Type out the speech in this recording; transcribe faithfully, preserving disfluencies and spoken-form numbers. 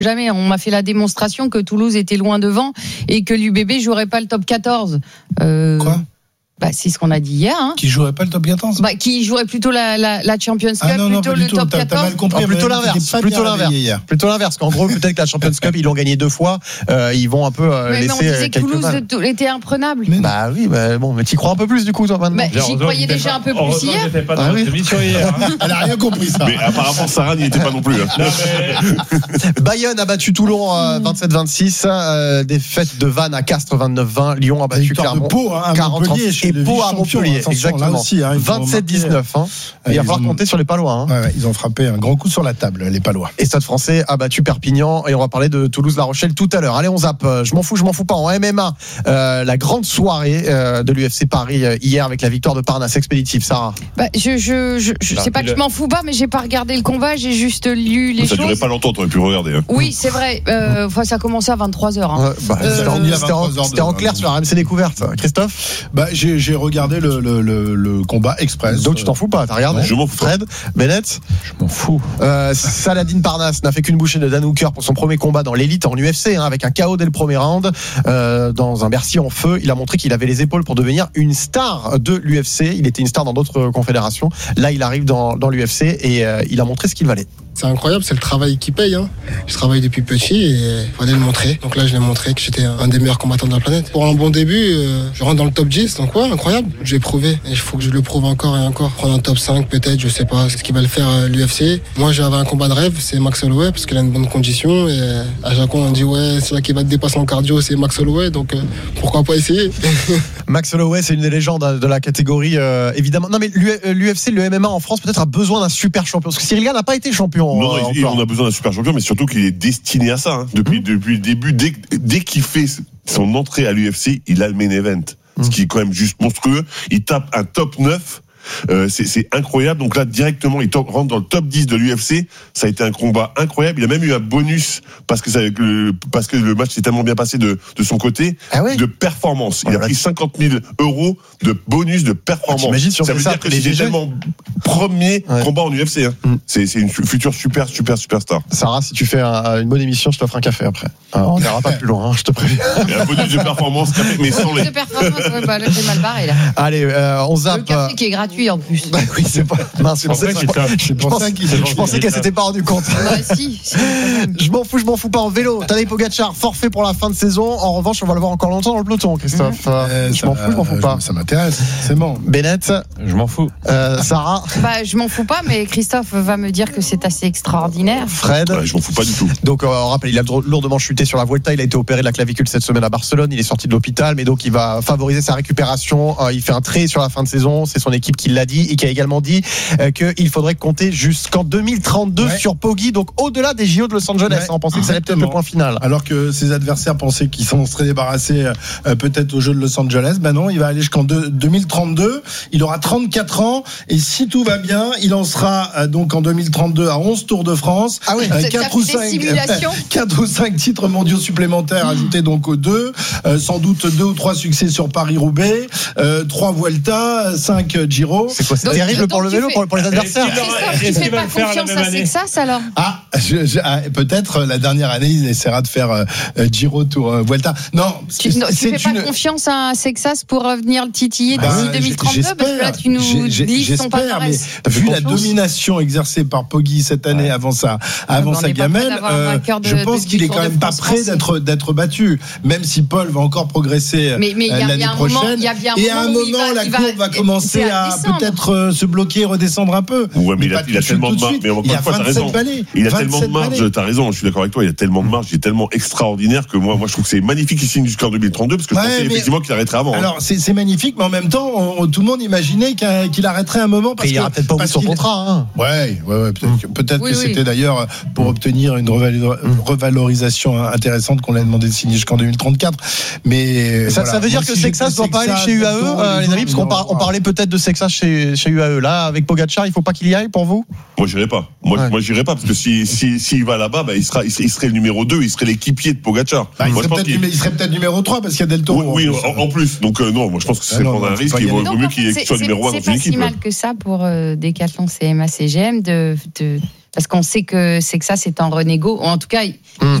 Jamais. On m'a fait la démonstration que Toulouse était loin devant et que l'U B B jouerait pas le top quatorze. Euh... Quoi ? Bah, c'est ce qu'on a dit hier. Hein. Qui jouerait pas le top quatorze ? Bah, qui jouerait plutôt la, la, la Champions Cup, ah non, non, plutôt le tout. top t'as, quatorze. T'as mal compris. Oh, plutôt l'inverse. Plutôt l'inverse. Plutôt l'inverse. Qu'en gros, peut-être que la Champions Cup, ils l'ont gagné deux fois. Euh, ils vont un peu euh, mais laisser. Mais on disait que Toulouse mal. était imprenable. Mais bah oui, bah, bon, mais t'y crois un peu plus du coup, toi maintenant. Bah, j'y croyais déjà un peu plus hier. J'étais pas dans ah, oui. l'émission hier. Hein. Elle a rien compris ça. Mais apparemment, Sarah n'y était pas non plus. Hein. Non, mais... Bayonne a battu Toulon euh, vingt-sept vingt-six. Euh, défaite de Vannes à Castres vingt-neuf vingt. Lyon a battu Clermont. Pau, hein, quarante et Pau à Montpellier. Exactement. Aussi, hein, vingt-sept dix-neuf. Hein. Il va falloir ont... compter sur les Palois. Hein. Ouais, ouais, ils ont frappé un grand coup sur la table, les Palois. Et Stade Français a battu Perpignan. Et on va parler de Toulouse-La Rochelle tout à l'heure. Allez, on zappe. Je m'en fous, je m'en fous pas. En M M A, euh, la grande soirée euh, de l'U F C Paris euh, hier avec la victoire de Parnasse Expéditif. Sarah. Bah, je, je, je, je sais pas que je m'en fous pas, mais j'ai pas regardé le combat. J'ai juste lu les ça choses. Ça durait pas longtemps. T'aurais pu regarder. Hein. Oui, c'est vrai. Euh, enfin, ça commençait à vingt-trois heures. Hein. Ouais, bah, euh, c'était, en, c'était, en, c'était en clair sur la R M C Découverte. Christophe. Bah, j'ai, j'ai regardé le, le, le, le combat express. Donc tu t'en fous pas, t'as regardé ? Je m'en fous. Fred, Bennett ? Je m'en fous. Euh, Saladin Parnasse n'a fait qu'une bouchée de Dan Hooker pour son premier combat dans l'élite en U F C, hein, avec un K O dès le premier round, euh, dans un Bercy en feu. Il a montré qu'il avait les épaules pour devenir une star de l'U F C. Il était une star dans d'autres confédérations. Là, il arrive dans, dans l'U F C et euh, il a montré ce qu'il valait. C'est incroyable, c'est le travail qui paye. Hein. Je travaille depuis petit et il fallait le montrer. Donc là, je l'ai montré que j'étais un des meilleurs combattants de la planète. Pour un bon début, euh, je rentre dans le top dix, donc ouais, incroyable. J'ai prouvé et il faut que je le prouve encore et encore. Prendre un top cinq peut-être, je sais pas ce qu'il va le faire euh, l'U F C. Moi, j'avais un combat de rêve, c'est Max Holloway parce qu'il a une bonne condition et à chaque fois on dit ouais, c'est là qui va te dépasser en cardio, c'est Max Holloway, donc euh, pourquoi pas essayer. Max Holloway, c'est une des légendes de la catégorie, euh, évidemment. Non mais l'U F C, le M M A en France peut-être a besoin d'un super champion parce que Cyril Gane n'a pas été champion. Non, euh, non, on a besoin d'un super champion, mais surtout qu'il est destiné à ça. Hein. Depuis, mmh. depuis le début, dès, dès qu'il fait son entrée à l'U F C, il a le main event. Mmh. Ce qui est quand même juste monstrueux. Il tape un top neuf. Euh, c'est, c'est incroyable. Donc là, directement, il to- rentre dans le top dix de l'U F C. Ça a été un combat incroyable. Il a même eu un bonus parce que, ça, le, parce que le match s'est tellement bien passé de, de son côté, ah ouais. de performance. Il a pris cinquante mille euros de bonus de performance. Ah, si ça veut ça dire que c'est tellement premier ouais. combat en U F C. Hein. Mm. C'est, c'est une future super, super, superstar. Sarah, si tu fais un, une bonne émission, je t'offre un café après. Alors, on n'ira pas plus loin, hein, je te préviens. Il y a un bonus de performance, mais sans les. De performance, ouais, bah, là, j'ai mal barré, là. Allez, euh, on zappe. Le café qui est gratuit en plus. Bah, oui, c'est pas. Non, c'est pour ça qu'il Je pensais, je pensais qu'elle s'était pas rendue compte. Bah, si, si. Je m'en fous, je m'en fous pas. En vélo, Tadej Pogacar, forfait pour la fin de saison. En revanche, on va le voir encore longtemps dans le peloton, Christophe. Mmh. Euh, je m'en fous, je m'en fous pas. Ça m'intéresse, c'est bon. Bennett, je m'en fous. Euh, Sarah, bah, je m'en fous pas, mais Christophe va me dire que c'est assez extraordinaire. Fred, ouais, je m'en fous pas du tout. Donc, euh, on rappelle, il a lourdement chuté sur la Vuelta. Il a été opéré de la clavicule cette semaine à Barcelone. Il est sorti de l'hôpital, mais donc il va favoriser sa récupération. Euh, il fait un trait sur la fin de saison. C'est son équipe qui l'a dit et qui a également dit euh, qu'il faudrait compter jusqu'en deux mille trente-deux ouais. sur Poggi, donc au-delà des J O de Los Angeles. Ouais. On pensait que ça allait peut-être le point final. Alors que ses adversaires pensaient qu'ils s'en seraient débarrassés euh, peut-être aux Jeux de Los Angeles. Ben non, il va aller jusqu'en deux, deux mille trente-deux. Il aura trente-quatre ans et si tout va bien, il en sera euh, donc en deux mille trente-deux à onze Tours de France. Ah oui. Euh, quatre ou cinq quatre ou cinq titres mondiaux supplémentaires mmh. ajoutés donc aux deux. Euh, sans doute deux ou trois succès sur Paris-Roubaix, euh, trois Vuelta, cinq Giro. C'est quoi, c'est donc, terrible donc, pour le vélo, fais... pour, pour les adversaires. Christophe, tu fais pas confiance à Sexas alors ? Ah, je, je, ah, peut-être la dernière année, il essaiera de faire euh, Giro Tour euh, Vuelta. Non, tu, non, tu fais une... pas confiance à Sexas pour venir le titiller bah, d'ici deux mille trente-deux parce que là tu nous livres son palmarès. Vu la domination exercée par Poggi cette année ouais. avant sa avant sa gamelle, euh, de, je pense qu'il est quand même pas prêt d'être d'être battu, même si Paul va encore progresser mais, mais euh, l'année prochaine. Et à un moment, la courbe va commencer à peut-être se bloquer, redescendre un peu. Ouais, mais il a, il a tellement de marge. Mais encore une fois, t'as raison. Il a tellement de marge. T'as raison. Je suis d'accord avec toi. Il a tellement de marge. Il est tellement extraordinaire que moi, moi, je trouve que c'est magnifique qu'il signe jusqu'en deux mille trente-deux parce que je ouais, pensais effectivement qu'il arrêterait avant. Alors, c'est, c'est magnifique, mais en même temps, on, tout le monde imaginait qu'il arrêterait un moment parce qu'il n'aura peut-être pas oublié son contrat. Hein. Ouais, ouais, ouais. Peut-être, mmh. peut-être oui, que oui. c'était d'ailleurs pour obtenir une revalorisation intéressante qu'on lui a demandé de signer jusqu'en deux mille trente-quatre. Mais ça, voilà. ça veut dire que Sexas ne doit pas aller chez U A E, euh, les amis, parce qu'on par, on parlait peut-être de Sexas chez, chez U A E. Là, avec Pogacar, il ne faut pas qu'il y aille pour vous ? Moi, j'irai pas. Moi, ouais. moi j'irai pas parce que si si s'il va là-bas, bah, il sera il serait, il serait le numéro deux, il serait l'équipier de Pogacar. Bah, il, moi, serait il... il serait peut-être numéro trois parce qu'il y a Del Toro. Oui, oui en, en plus. Donc euh, non, moi je pense que c'est ah prendre un risque. Il vaut mieux qu'il soit numéro un dans une équipe. C'est pas si mal que ça pour euh, Decathlon, C M A, C G M de de parce qu'on sait que c'est que ça, c'est en renégo. Ou en tout cas,